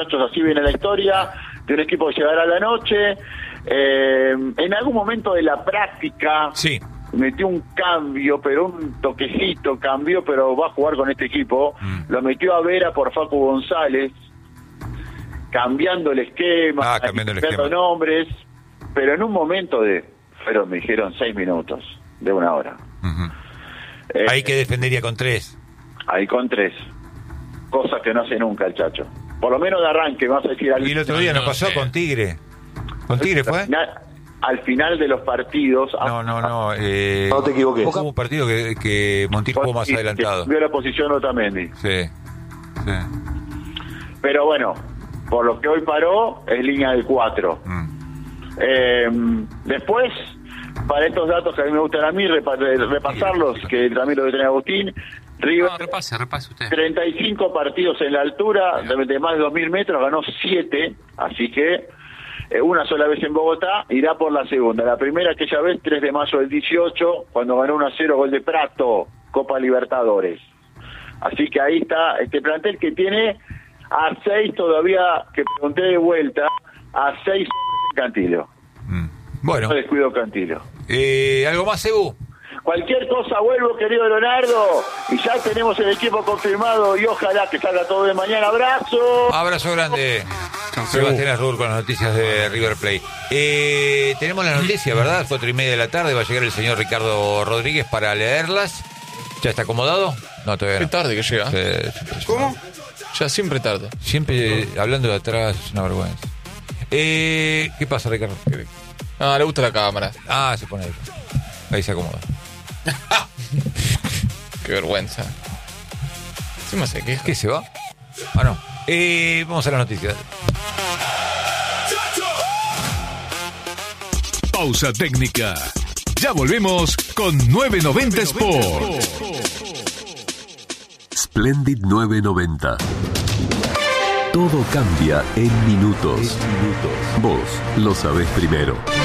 muchachos, así viene la historia de un equipo que llegará a la noche. En algún momento de la práctica metió un cambio, pero un toquecito, cambió, pero va a jugar con este equipo. Lo metió a Vera por Facu González, cambiando el esquema, cambiando nombres, pero en un momento me dijeron 6 minutos de 1 hora. Ahí que defendería con 3. Ahí con 3. Cosas que no hace nunca el Chacho. Por lo menos de arranque, vas a decir algo. Y el otro día nos pasó con Tigre. ¿Con Tigre fue? Al final de los partidos... No. No te equivoques. Hubo un partido que Montiel jugó más adelantado. Vio la posición Otamendi. Sí. Pero bueno, por lo que hoy paró, es línea del 4. Después, para estos datos que a mí me gustan a mí, repasarlos, que también lo debe tener Agustín. River, repase usted. 35 partidos en la altura, de más de 2.000 metros, ganó 7, así que una sola vez en Bogotá, irá por la segunda. La primera aquella vez, 3 de mayo del 18, cuando ganó 1-0 gol de Prato, Copa Libertadores. Así que ahí está este plantel que tiene a 6 todavía, que pregunté de vuelta, a 6 en Cantilo. Bueno. No descuido Cantilo. ¿Algo más, Ebu? Cualquier cosa vuelvo, querido Leonardo, y ya tenemos el equipo confirmado y ojalá que salga todo de mañana. Abrazo grande. Sebastián Arrur con las noticias de River Plate. Tenemos las noticias, ¿verdad? 4:30 de la tarde va a llegar el señor Ricardo Rodríguez para leerlas. ¿Ya está acomodado? No, todavía no. Qué tarde que llega. ¿Cómo? Ya siempre tarde. Siempre hablando de atrás, es una vergüenza. ¿Qué pasa, Ricardo? Le gusta la cámara. Se pone ahí. Ahí se acomoda. Qué vergüenza. Encima se queja. ¿Qué se va? No. Vamos a las noticias. Pausa técnica. Ya volvemos con 990 Sport. Splendid 990. Todo cambia en minutos. Vos lo sabés primero.